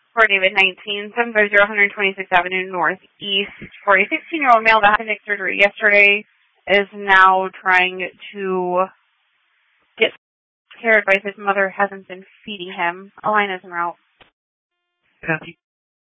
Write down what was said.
for David 19, 750 126th Avenue Northeast for a 16-year-old male that had appendix surgery yesterday is now trying to get care advice his mother hasn't been feeding him. A line is en route. Copy.